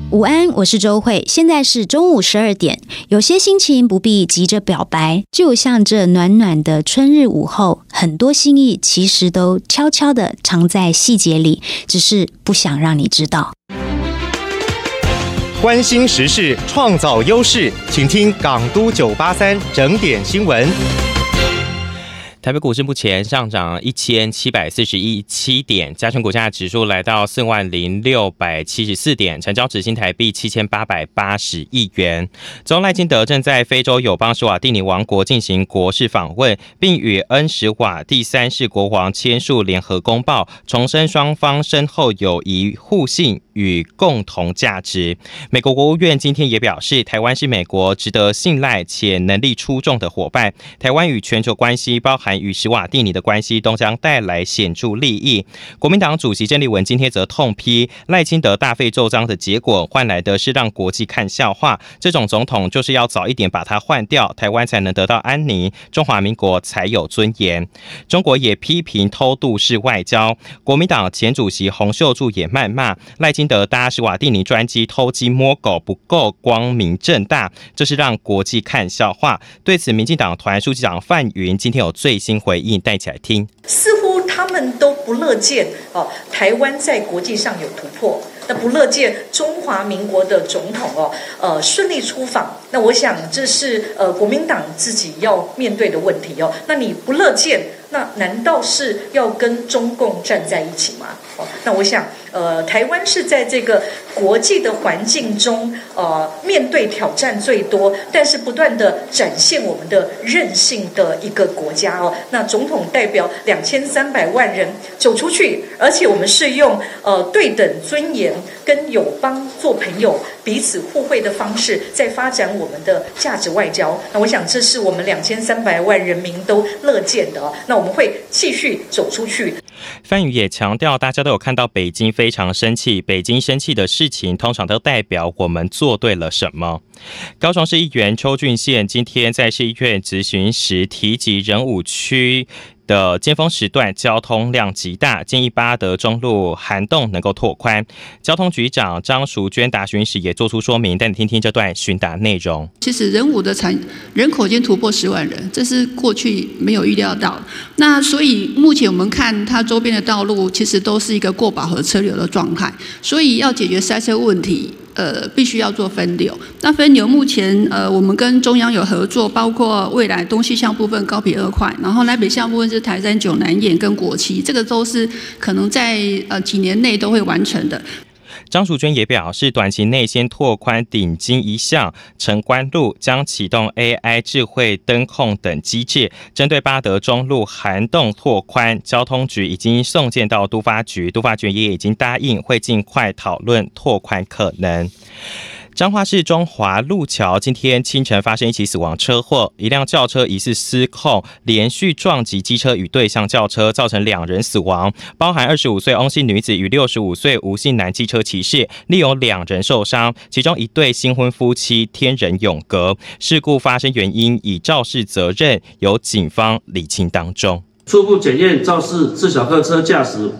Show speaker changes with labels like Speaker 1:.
Speaker 1: 午安，我是周慧，现在是中午12点。有些心情不必急着表白，就像这暖暖的春日午后，很多心意其实都悄悄地藏在细节里，只是不想让你知道。
Speaker 2: 关心时事，创造优势，请听港都983整点新闻。
Speaker 3: 台北股市目前上涨1747点，加权股价指数来到40674点，成交值新台币7880亿元。总赖金德正在非洲友邦史瓦蒂尼王国进行国事访问，并与恩史瓦第3世国王签署联合公报，重申双方深厚友谊、互信与共同价值。美国国务院今天也表示，台湾是美国值得信赖且能力出众的伙伴，台湾与全球关系包含与史瓦蒂尼的关系都将带来显著利益。国民党主席郑丽文今天则痛批赖清德大费周章的结果，换来的是让国际看笑话。这种总统就是要早一点把他换掉，台湾才能得到安宁，中华民国才有尊严。中国也批评偷渡式外交，国民党前主席洪秀柱也谩骂赖清德搭史瓦蒂尼专机偷鸡摸狗不够光明正大，这是让国际看笑话。对此，民进党团书记长范云今天有最新回应，带起来听。
Speaker 4: 似乎他们都不乐见台湾在国际上有突破，那不乐见中华民国的总统顺利出访。那我想这是国民党自己要面对的问题那你不乐见，那难道是要跟中共站在一起吗？那我想台湾是在这个国际的环境中面对挑战最多，但是不断的展现我们的韧性的一个国家那总统代表2300万人走出去，而且我们是用对等尊严跟友邦做朋友，彼此互惠的方式在发展我们的价值外交。那我想这是我们2300万人民都乐见的那我们会继续走出去。
Speaker 3: 范宇也强调，大家都有看到北京非常生气，北京生气的事情通常都代表我们做对了什么。高雄市议员邱俊宪今天在市议院质询时提及仁武区的尖峰时段交通量极大，建议八德中路涵洞能够拓宽。交通局长张淑娟答询时也做出说明，但你听听这段询答内容。
Speaker 5: 其实仁武的人口已经突破10万人，这是过去没有预料到。那所以目前我们看它周边的道路其实都是一个过饱和车流的状态，所以要解决塞车问题必须要做分流。那分流目前我们跟中央有合作，包括未来东西向部分高铁2块，然后南北向部分是台三九南堰跟国七，这个都是可能在几年内都会完成的。
Speaker 3: 张淑娟也表示，短期内先拓宽顶金一巷、城关路，将启动 AI 智慧灯控等机制，针对八德中路涵洞拓宽，交通局已经送件到都发局，都发局也已经答应会尽快讨论拓宽可能。彰化市中华路桥今天清晨发生一起死亡车祸，一辆轿车疑似失控，连续撞击机车与对向轿车，造成2人死亡，包含25岁翁姓女子与65岁吴姓男机车骑士，另有2人受伤，其中一对新婚夫妻天人永隔。事故发生原因以肇事责任由警方厘清当中。
Speaker 6: 初步检验肇事自小客车驾驶